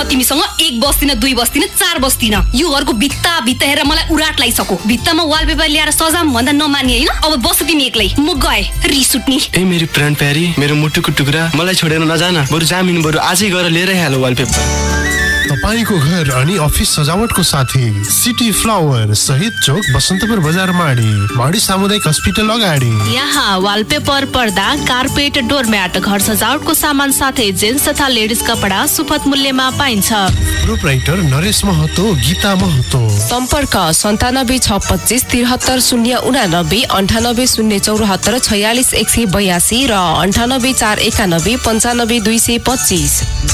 म तिमीसँग 1 बस्दिन 2 बस्दिन 4 बस्दिन। यो घरको भित्ता हेरेर मलाई उराट लागिसक्यो। भित्तामा वालपेपर ल्याएर सजाम भन्दा नमानी हैन। अब बस तिमी एक्लै, म गए रिस उठ्नी। ए मेरो प्राण प्यारी, मेरो मुटुको टुक्रा, मलाई छोडेर नजान। बरु जामिन बरु आजै गएर लिएर हाल वालपेपर। तपाईको घर अनि अफिस सजावटको साथी सिटी फ्लावर शहीद चोक बसन्तपुर बजार माडी सामुदायिक अस्पताल अगाडि। यहाँ वालपेपर, पर्दा, कार्पेट, डोरम्याट, घर सजावटको सामान साथै जेन्ट्स तथा लेडिज कपडा सुपथ मूल्यमा पाइन्छ। प्रोप्राइटर नरेश महतो, गीता महतो। सम्पर्क 97 625 73 089 98 074 46 182 र 98 491 95 225।